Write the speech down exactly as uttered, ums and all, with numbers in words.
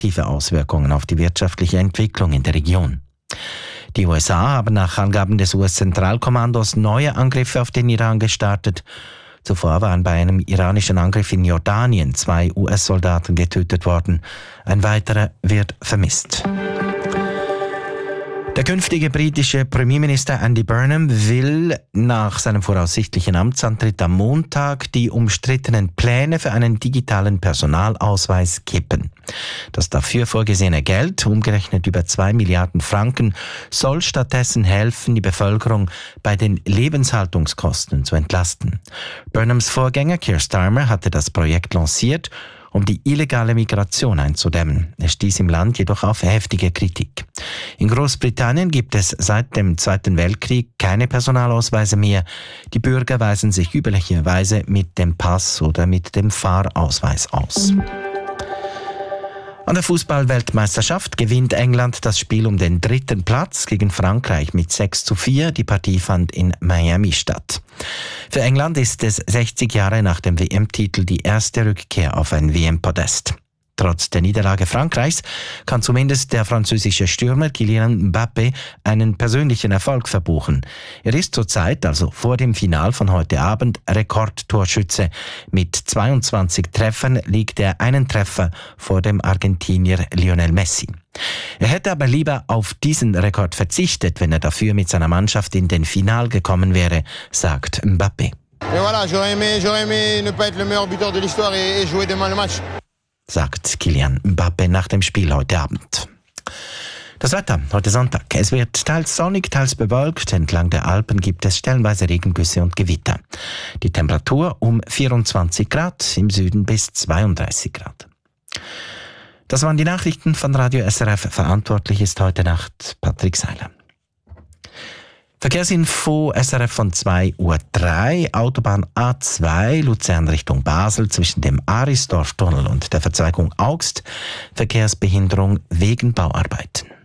tiefe Auswirkungen auf die wirtschaftliche Entwicklung in der Region. Die U S A haben nach Angaben des U S-Zentralkommandos neue Angriffe auf den Iran gestartet. Zuvor waren bei einem iranischen Angriff in Jordanien zwei U S-Soldaten getötet worden. Ein weiterer wird vermisst. Der künftige britische Premierminister Andy Burnham will nach seinem voraussichtlichen Amtsantritt am Montag die umstrittenen Pläne für einen digitalen Personalausweis kippen. Das dafür vorgesehene Geld, umgerechnet über zwei Milliarden Franken, soll stattdessen helfen, die Bevölkerung bei den Lebenshaltungskosten zu entlasten. Burnhams Vorgänger Keir Starmer hatte das Projekt lanciert, um die illegale Migration einzudämmen. Es stieß im Land jedoch auf heftige Kritik. In Großbritannien gibt es seit dem Zweiten Weltkrieg keine Personalausweise mehr. Die Bürger weisen sich üblicherweise mit dem Pass oder mit dem Fahrausweis aus. An der Fußball-Weltmeisterschaft gewinnt England das Spiel um den dritten Platz gegen Frankreich mit sechs zu vier. Die Partie fand in Miami statt. Für England ist es sechzig Jahre nach dem W M-Titel die erste Rückkehr auf ein W M-Podest. Trotz der Niederlage Frankreichs kann zumindest der französische Stürmer Kylian Mbappé einen persönlichen Erfolg verbuchen. Er ist zurzeit, also vor dem Final von heute Abend, Rekordtorschütze. Mit zweiundzwanzig Treffern liegt er einen Treffer vor dem Argentinier Lionel Messi. Er hätte aber lieber auf diesen Rekord verzichtet, wenn er dafür mit seiner Mannschaft in den Final gekommen wäre, sagt Mbappé. Et voilà, j'aurais aimé, j'aurais aimé ne pas être le meilleur buteur de l'histoire et, et jouer demain le match. Sagt Kylian Mbappé nach dem Spiel heute Abend. Das Wetter heute Sonntag. Es wird teils sonnig, teils bewölkt. Entlang der Alpen gibt es stellenweise Regengüsse und Gewitter. Die Temperatur um vierundzwanzig Grad, im Süden bis zweiunddreißig Grad. Das waren die Nachrichten von Radio S R F. Verantwortlich ist heute Nacht Patrick Seiler. Verkehrsinfo S R F von zwei Uhr drei, Autobahn A zwei, Luzern Richtung Basel zwischen dem Arisdorf-Tunnel und der Verzweigung Augst, Verkehrsbehinderung wegen Bauarbeiten.